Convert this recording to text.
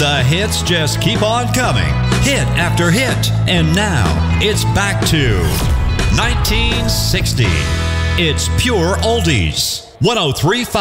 The hits just keep on coming, hit after hit. And now, it's back to 1960. It's pure oldies. 103.5